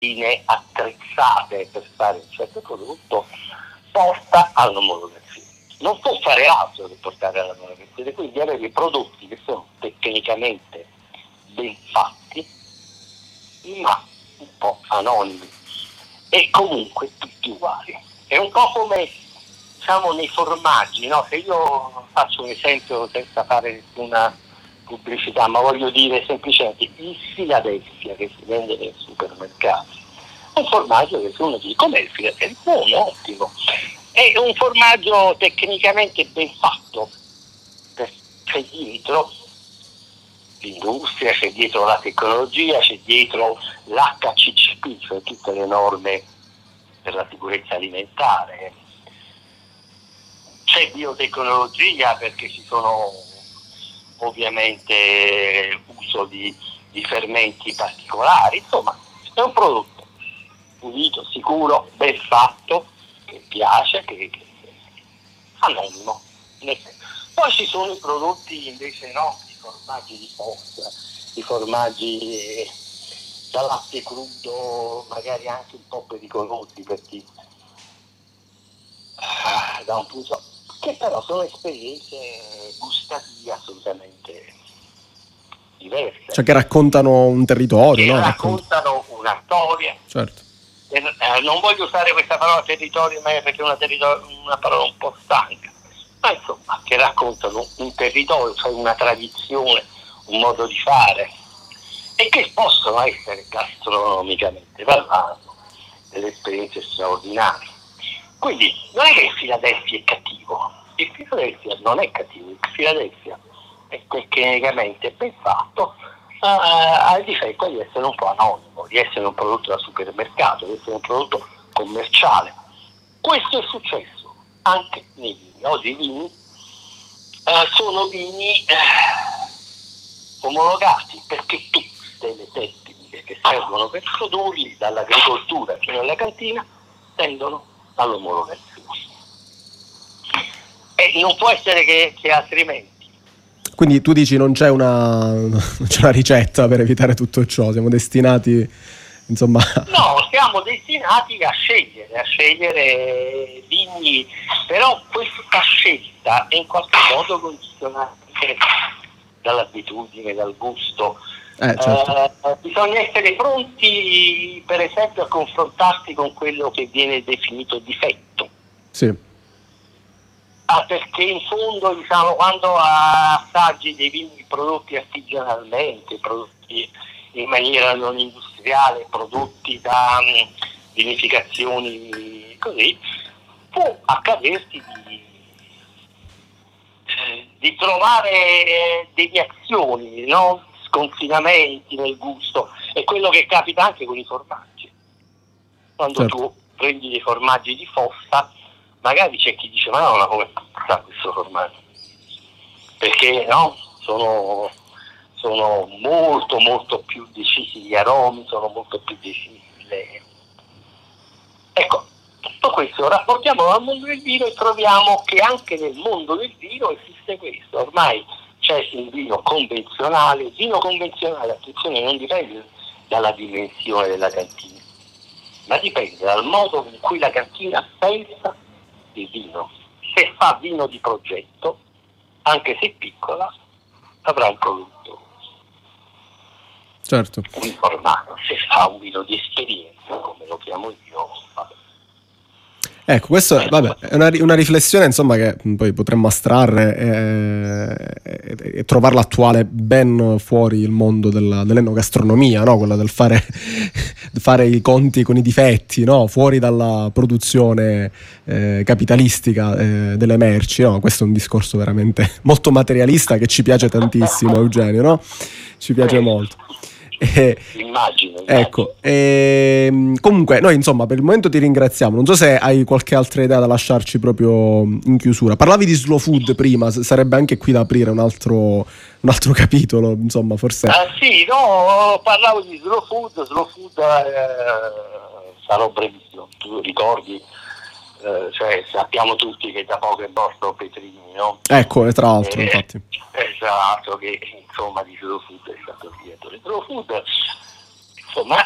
attrezzate per fare un certo prodotto porta all'omologazione. Non può fare altro che portare all'omologazione, quindi avere dei prodotti che sono tecnicamente ben fatti, ma un po' anonimi e comunque tutti uguali. È un po' come, diciamo, nei formaggi, no? Se io faccio un esempio senza fare nessuna pubblicità, ma voglio dire semplicemente il Philadelphia che si vende nei supermercati è un formaggio che se uno dice com'è il Philadelphia, è buono, ottimo, è un formaggio tecnicamente ben fatto, c'è dietro l'industria, c'è dietro la tecnologia, c'è dietro l'HCCP, cioè tutte le norme per la sicurezza alimentare, c'è biotecnologia perché ci sono ovviamente uso di fermenti particolari, insomma è un prodotto pulito, sicuro, ben fatto, che piace, che anonimo. Poi ci sono i prodotti invece no, i formaggi di fossa, i formaggi da latte crudo, magari anche un po' pericolosi per chi da un punto, che però sono esperienze gustative assolutamente diverse. Cioè che raccontano un territorio, che no? Raccontano una storia. Certo. Non voglio usare questa parola territorio, ma perché è una parola un po' stanca, ma insomma che raccontano un territorio, cioè una tradizione, un modo di fare, e che possono essere gastronomicamente parlando delle esperienze straordinarie. Quindi non è che il Philadelphia è cattivo, il Philadelphia non è cattivo, il Philadelphia è tecnicamente ben fatto, ha il difetto di essere un po' anonimo, di essere un prodotto da supermercato, di essere un prodotto commerciale. Questo è successo anche nei vini. Oggi i vini sono vini omologati perché tutte le tecniche che servono per produrli, dall'agricoltura fino alla cantina, tendono all'omologazione. E non può essere che altrimenti. Quindi tu dici non c'è una ricetta per evitare tutto ciò, siamo destinati, insomma... No, siamo destinati a scegliere vini, però questa scelta è in qualche modo condizionata dall'abitudine, dal gusto. Certo. Bisogna essere pronti, per esempio, a confrontarsi con quello che viene definito difetto. Sì. Perché in fondo, diciamo, quando assaggi dei vini prodotti artigianalmente, prodotti in maniera non industriale, prodotti da vinificazioni così, può accaderti di trovare deviazioni, no? Sconfinamenti nel gusto. È quello che capita anche con i formaggi. Quando tu prendi dei formaggi di fossa, magari c'è chi dice ma no, come fa questo formaggio? Perché no? Sono molto molto più decisi gli aromi, sono molto più decisi Ecco, tutto questo rapportiamolo al mondo del vino e troviamo che anche nel mondo del vino esiste questo. Ormai c'è il vino convenzionale. Il vino convenzionale, attenzione, non dipende dalla dimensione della cantina, ma dipende dal modo in cui la cantina pensa il vino. Se fa vino di progetto, anche se piccola, avrà un prodotto uniformato. Se fa un vino di esperienza, come lo chiamo io, ecco, questo è una riflessione, insomma, che poi potremmo astrarre e trovarla attuale ben fuori il mondo dell'enogastronomia, no? Quella del fare i conti con i difetti, no? Fuori dalla produzione capitalistica delle merci, no? Questo è un discorso veramente molto materialista che ci piace tantissimo, Eugenio, no? Ci piace molto. Immagino. Ecco, comunque noi insomma per il momento ti ringraziamo. Non so se hai qualche altra idea da lasciarci proprio in chiusura. Parlavi di slow food prima, sarebbe anche qui da aprire un altro capitolo, insomma, forse. Sì, no, parlavo di slow food, sarò brevissimo. Tu ricordi, cioè sappiamo tutti che da poco è morto Petrini, no? Ecco, tra l'altro, infatti. Esatto, che insomma di slow food è stato dietro. Il slow food insomma,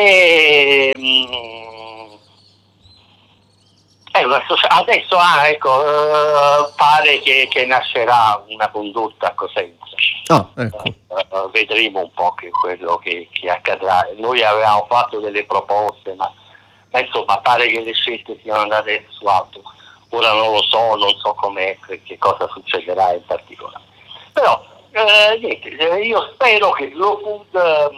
adesso pare che nascerà una condotta a Cosenza. Ecco. Vedremo un po' che quello che accadrà. Noi avevamo fatto delle proposte, ma insomma pare che le scelte siano andate su altro. Ora non so com'è, che cosa succederà in particolare. Però niente, io spero che Slow Food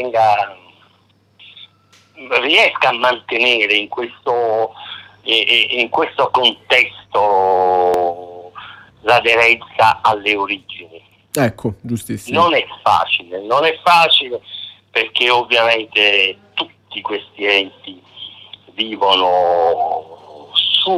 riesca a mantenere in questo contesto l'aderenza alle origini. Ecco, giustissimo. Non è facile perché ovviamente tutti questi enti vivono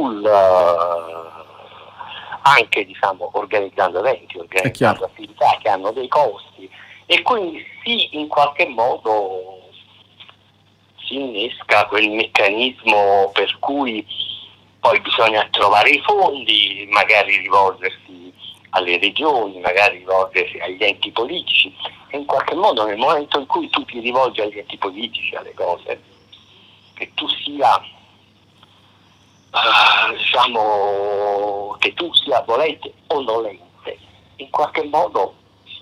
anche organizzando eventi, organizzando attività che hanno dei costi, e quindi in qualche modo si innesca quel meccanismo per cui poi bisogna trovare i fondi, magari rivolgersi alle regioni, magari rivolgersi agli enti politici, e in qualche modo nel momento in cui tu ti rivolgi agli enti politici, alle cose, che tu sia che tu sia volente o nolente, in qualche modo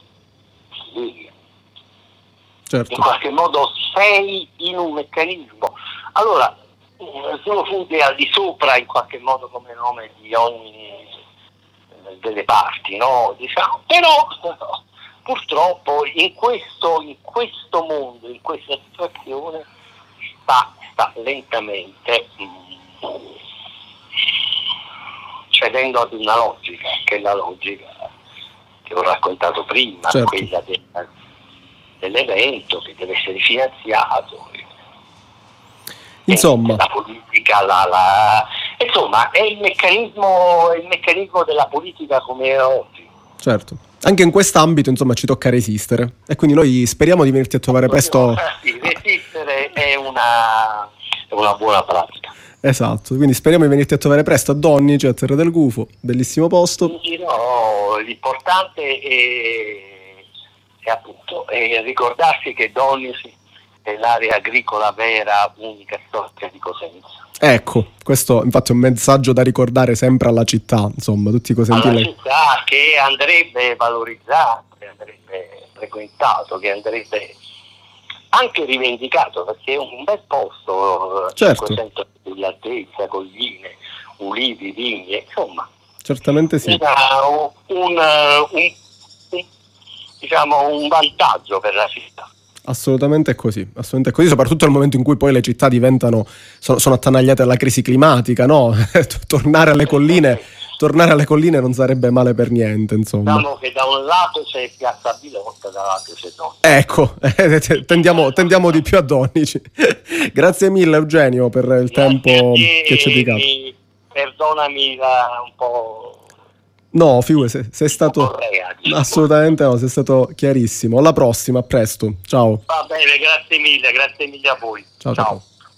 certo. In qualche modo sei in un meccanismo. Allora, Slow Food è al di sopra in qualche modo come nome di ogni delle parti, no? Però purtroppo in questo mondo, in questa situazione sta lentamente cedendo ad una logica, che è la logica che ho raccontato prima, certo. Quella dell'evento che deve essere finanziato. Insomma, la politica, insomma, è il meccanismo della politica come è oggi. Certo. Anche in quest'ambito, insomma, ci tocca resistere. E quindi noi speriamo di venirti a trovare presto. Sì, resistere è una buona pratica. Esatto, quindi speriamo di venirti a trovare presto a Donnici, a Terra del Gufo, bellissimo posto. No, l'importante è appunto ricordarsi che Donnici è l'area agricola vera, unica storica di Cosenza. Ecco, questo infatti è un messaggio da ricordare sempre alla città, insomma, tutti i cosentini. Alla città che andrebbe valorizzato, che andrebbe frequentato, che andrebbe anche rivendicato, perché è un bel posto, certo. 500 metri di altezza, colline, ulivi, vigne, insomma. Certamente sì. Un vantaggio per la città. Assolutamente è così, soprattutto nel momento in cui poi le città sono attanagliate dalla crisi climatica, no? tornare alle colline non sarebbe male per niente, insomma. Diciamo che da un lato c'è Piazza Bilotta, dall'altro c'è Donnici. Ecco, tendiamo di più a Donnici. Grazie mille Eugenio per il tempo che ci hai dedicato. Perdonami un po'. No, sei stato assolutamente no, sei stato chiarissimo. Alla prossima, a presto. Ciao. Va bene, grazie mille a voi. Ciao.